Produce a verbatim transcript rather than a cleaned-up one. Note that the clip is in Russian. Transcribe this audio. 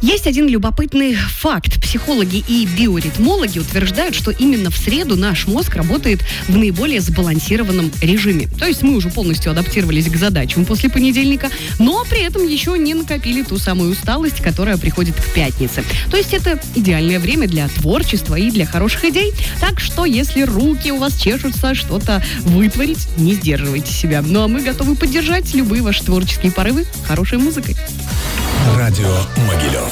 Есть один любопытный факт. Психологи и биоритмологи утверждают, что именно в среду наш мозг работает в наиболее сбалансированном режиме. То есть мы уже полностью адаптировались к задачам после понедельника, но при этом еще не накопили ту самую усталость, которая приходит к пятнице. То есть это идеальное время для творчества и для хороших идей. Так что, если руки у вас чешутся что-то вытворить, не сдерживайте себя. Ну а мы готовы поддержать любые ваши творческие порывы хорошей музыкой. Радио Могилев.